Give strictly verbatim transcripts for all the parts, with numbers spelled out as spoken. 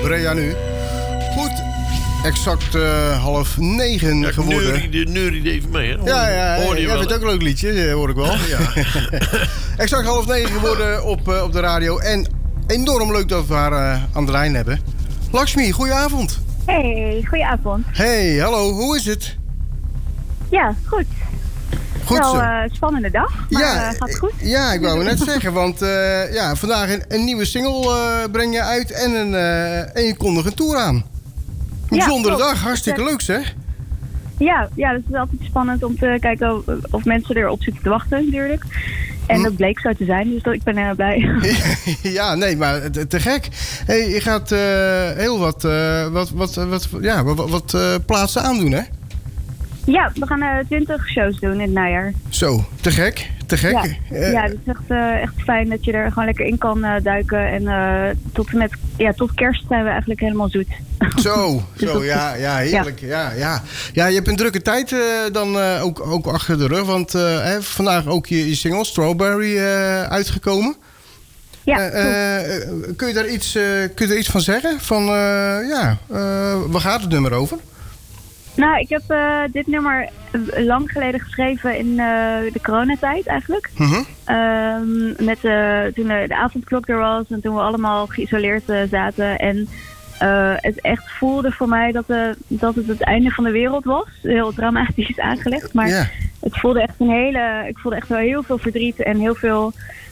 Brea nu. Goed, exact uh, half negen ja, geworden. De neurie even mee, hè? Hoor, ja, ja, ja jij vindt ook een leuk liedje, hoor ik wel. Ja. Exact half negen geworden op, uh, op de radio. En enorm leuk dat we haar uh, aan de lijn hebben. Lakshmi, goedenavond. Hey, goedenavond. Hey, hallo, hoe is het? Ja, goed. Goed wel zo. Uh, spannende dag, maar ja, uh, gaat het goed? Ja, ik wou het net zeggen, want uh, ja, vandaag een, een nieuwe single uh, breng je uit en, een, uh, en je kondigt een tour aan. Een ja, bijzondere klopt. dag, hartstikke leuk zeg. Ja, ja, dat is altijd spannend om te kijken of, of mensen erop zitten te wachten natuurlijk. En hm. dat bleek zo te zijn, dus ik ben heel blij. Ja, nee, maar te, te gek. Hey, je gaat uh, heel wat, uh, wat, wat, wat, ja, wat, wat uh, plaatsen aandoen, hè? Ja, we gaan uh, twintig shows doen in het najaar. Zo, te gek, te gek. Ja, uh, ja het is echt, uh, echt fijn dat je er gewoon lekker in kan uh, duiken. En uh, tot, met, ja, tot kerst zijn we eigenlijk helemaal zoet. Zo, dus zo ja, ja, heerlijk. Ja. Ja, ja. ja, je hebt een drukke tijd uh, dan uh, ook, ook achter de rug. Want uh, hè, vandaag ook je, je single Strawberry uh, uitgekomen. Ja, uh, uh, kun, je daar iets, uh, kun je daar iets van zeggen? Van, uh, ja, uh, waar gaat het nummer over? Nou, ik heb uh, dit nummer lang geleden geschreven in uh, de coronatijd eigenlijk. Uh-huh. Um, met, uh, toen de, de avondklok er was en toen we allemaal geïsoleerd uh, zaten. En uh, het echt voelde voor mij dat, uh, dat het het einde van de wereld was. Heel dramatisch aangelegd, maar yeah. het voelde echt een hele... Ik voelde echt wel heel veel verdriet en heel veel...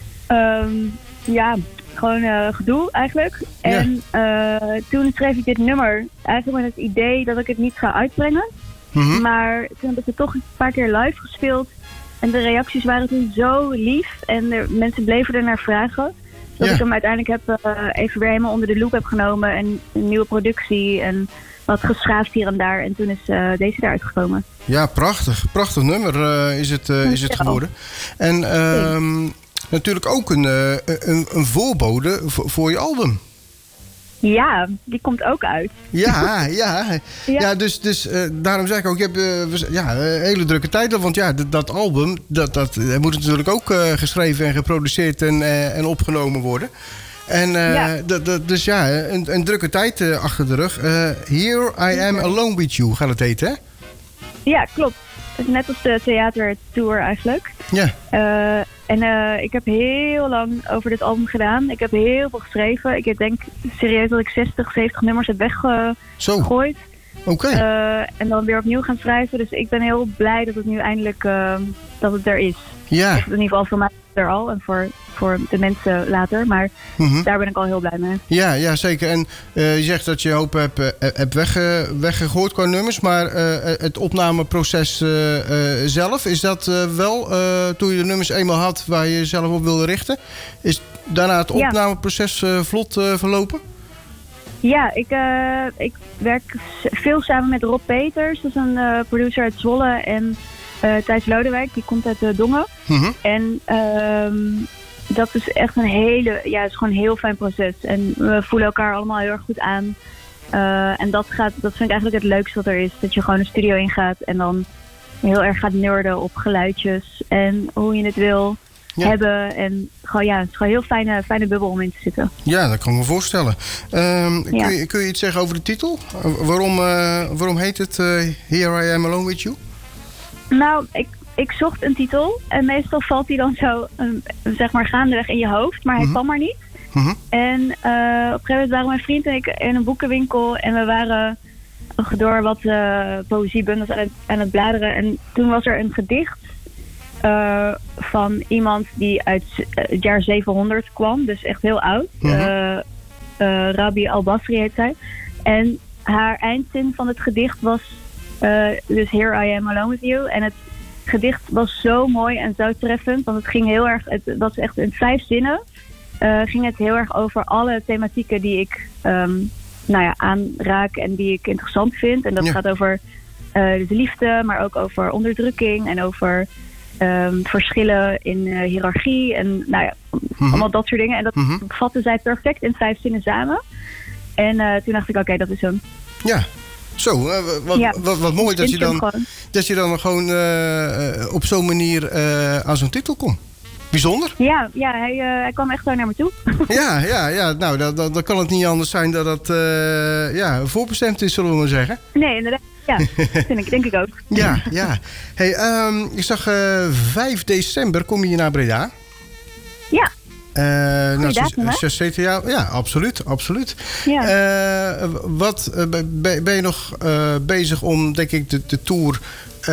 Um, ja... Gewoon uh, gedoe eigenlijk. Ja. En uh, toen schreef ik dit nummer eigenlijk met het idee dat ik het niet ga uitbrengen. Mm-hmm. Maar toen heb ik het toch een paar keer live gespeeld. En de reacties waren toen zo lief. En er, mensen bleven er naar vragen. Dat ja. ik hem uiteindelijk heb uh, even weer helemaal onder de loep heb genomen. En een nieuwe productie en wat geschaafd hier en daar. En toen is uh, deze eruit gekomen. Ja, prachtig. Prachtig nummer uh, is het, uh, is het geworden. En... Uh, natuurlijk ook een, een, een voorbode voor je album. Ja, die komt ook uit. Ja, ja. ja. ja dus dus uh, daarom zeg ik ook, je hebt uh, ja, een hele drukke tijd. Want ja, dat, dat album, dat, dat moet natuurlijk ook uh, geschreven en geproduceerd en, uh, en opgenomen worden. En uh, ja. D- d- dus ja, een, een drukke tijd uh, achter de rug. Uh, Here I Am Alone With You gaat het heten, hè? Ja, klopt. Net als de theatertour eigenlijk. Ja. Uh, en uh, ik heb heel lang over dit album gedaan. Ik heb heel veel geschreven. Ik denk serieus dat ik zestig, zeventig nummers heb weggegooid. Oké. Okay. Uh, en dan weer opnieuw gaan schrijven. Dus ik ben heel blij dat het nu eindelijk uh, dat het er is. Ja. Of in ieder geval voor mij er al en voor, voor de mensen later. Maar mm-hmm. daar ben ik al heel blij mee. Ja, ja zeker. En uh, je zegt dat je hoop hebt, uh, hebt wegge, weggegooid qua nummers. Maar uh, het opnameproces uh, uh, zelf, is dat uh, wel uh, toen je de nummers eenmaal had waar je jezelf op wilde richten? Is daarna het opnameproces uh, vlot uh, verlopen? Ja, ik, uh, ik werk veel samen met Rob Peters. Dat is een uh, producer uit Zwolle. En uh, Thijs Lodewijk, die komt uit uh, Dongen. Mm-hmm. En um, dat is echt een hele, ja, het is gewoon een heel fijn proces. En we voelen elkaar allemaal heel erg goed aan. Uh, en dat, gaat, dat vind ik eigenlijk het leukste wat er is. Dat je gewoon een studio ingaat en dan heel erg gaat nerden op geluidjes. En hoe je het wil ja. hebben. En gewoon, ja, het is gewoon een heel fijne, fijne bubbel om in te zitten. Ja, dat kan ik me voorstellen. Um, ja. kun, je, kun je iets zeggen over de titel? Waarom, uh, waarom heet het uh, Here I Am Alone With You? Nou, ik, ik zocht een titel. En meestal valt die dan zo, um, zeg maar, gaandeweg in je hoofd. Maar hij mm-hmm. kwam maar niet. Mm-hmm. En uh, op een gegeven moment waren mijn vriend en ik in een boekenwinkel. En we waren door wat uh, poëziebundels aan het, aan het bladeren. En toen was er een gedicht uh, van iemand die uit het jaar zevenhonderd kwam. Dus echt heel oud. Mm-hmm. Uh, uh, Rabi al-Basri heet zij. En haar eindzin van het gedicht was uh, dus Here I Am Alone With You. En het gedicht was zo mooi en zo treffend. Want het ging heel erg, het was echt in vijf zinnen. Uh, ging het heel erg over alle thematieken die ik um, nou ja, aanraak en die ik interessant vind. En dat ja. gaat over uh, de liefde, maar ook over onderdrukking en over um, verschillen in uh, hiërarchie en nou ja, mm-hmm. allemaal dat soort dingen. En dat mm-hmm. vatte zij perfect in vijf zinnen samen. En uh, toen dacht ik, oké, okay, dat is hem. Ja. Zo, uh, wat, ja. wat, wat mooi dat je, dan, dat je dan gewoon uh, op zo'n manier uh, aan zo'n titel komt. Bijzonder? Ja, ja hij, uh, hij kwam echt zo naar me toe. ja, ja, ja, nou, dan, dan, dan kan het niet anders zijn dat het uh, ja, voorbestemd is, zullen we maar zeggen. Nee, inderdaad. Ja, vind ik, denk ik ook. ja, ja. Hey, um, ik zag uh, vijf december kom je hier naar Breda. Ja. Uh, nou, datum, zes, zeven jaar, ja, absoluut, absoluut. Ja. Uh, wat, uh, ben, ben je nog uh, bezig om, denk ik, de, de tour... Uh,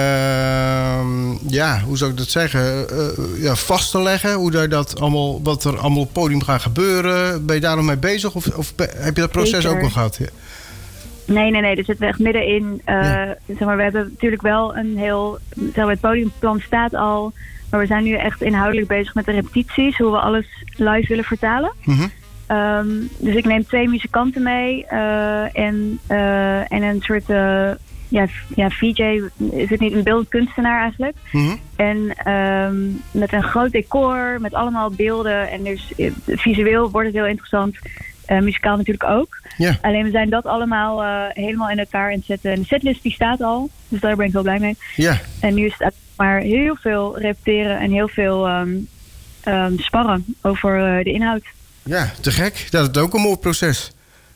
ja, hoe zou ik dat zeggen? Uh, ja, vast te leggen. Hoe dat, dat allemaal, wat er allemaal op het podium gaat gebeuren. Ben je daar nog mee bezig? Of, of heb je dat proces Zeker. ook nog gehad? Ja. Nee, nee, nee. Er zitten we echt middenin. Uh, ja. zeg maar, we hebben natuurlijk wel een heel... Zeg maar, het podiumplan staat al. Maar we zijn nu echt inhoudelijk bezig met de repetities. Hoe we alles live willen vertalen. Mm-hmm. Um, dus ik neem twee muzikanten mee. Uh, en, uh, en een soort... Uh, Ja, ja, V J is het niet, een beeldend kunstenaar eigenlijk. Mm-hmm. En um, met een groot decor, met allemaal beelden. En dus visueel wordt het heel interessant. Uh, muzikaal natuurlijk ook. Yeah. Alleen we zijn dat allemaal uh, helemaal in elkaar aan het zetten. En de setlist die staat al, dus daar ben ik wel blij mee. Yeah. En nu is het maar heel veel repeteren en heel veel um, um, sparren over uh, de inhoud. Ja, te gek. Dat is ook een mooi proces.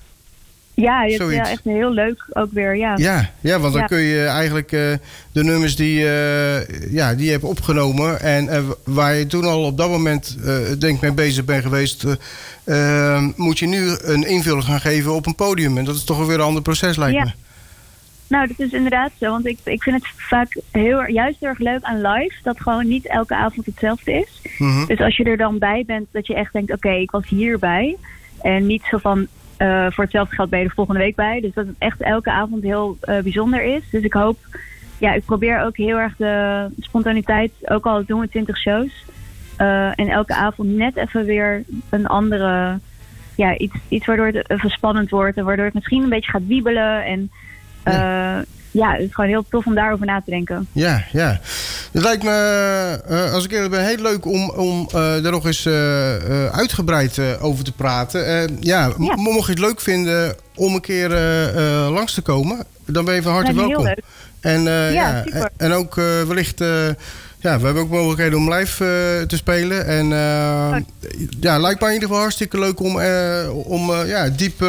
Ja, het is ja, echt heel leuk ook weer, ja. Ja, ja want dan ja. kun je eigenlijk uh, de nummers die, uh, ja, die je hebt opgenomen... en uh, waar je toen al op dat moment uh, denk mee bezig bent geweest... Uh, uh, moet je nu een invulling gaan geven op een podium. En dat is toch weer een ander proces, lijkt ja. me. Nou, dat is inderdaad zo. Want ik, ik vind het vaak heel, juist heel erg leuk aan live... dat gewoon niet elke avond hetzelfde is. Mm-hmm. Dus als je er dan bij bent, dat je echt denkt... oké, okay, ik was hierbij. En niet zo van... Uh, voor hetzelfde geld ben je er volgende week bij. Dus dat het echt elke avond heel uh, bijzonder is. Dus ik hoop... Ja, ik probeer ook heel erg de spontaniteit... ook al doen we twintig shows... Uh, en elke avond net even weer een andere... Ja, iets, iets waardoor het even spannend wordt... en waardoor het misschien een beetje gaat wiebelen. En uh, ja. ja, het is gewoon heel tof om daarover na te denken. Ja, ja. Het lijkt me, uh, als ik eerlijk ben, heel leuk om, om uh, er nog eens uh, uh, uitgebreid uh, over te praten. Uh, ja, ja. M- mocht je het leuk vinden om een keer uh, uh, langs te komen, dan ben je van harte welkom. Heel leuk. En, uh, ja, ja, en ook uh, wellicht, uh, ja, we hebben ook mogelijkheden om live uh, te spelen. En uh, ja, lijkt me in ieder geval hartstikke leuk om, uh, om uh, ja, dieper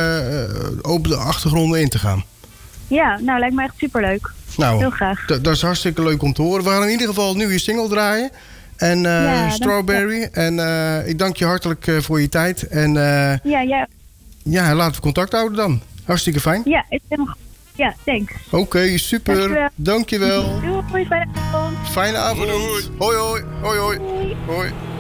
uh, op de achtergronden in te gaan. Ja, nou lijkt me echt superleuk. Nou, heel graag. D- dat is hartstikke leuk om te horen. We gaan in ieder geval nu je single draaien. En uh, ja, Strawberry. En uh, ik dank je hartelijk uh, voor je tijd. En uh, ja, ja. ja, laten we contact houden dan. Hartstikke fijn. Ja, het is helemaal goed. Ja, thanks. Oké, okay, super. Dankjewel. Dankjewel. Doei, fijne avond. Fijne avond. Hoi, hoi. Hoi, hoi. Hoi, hoi. Hoi. Hoi.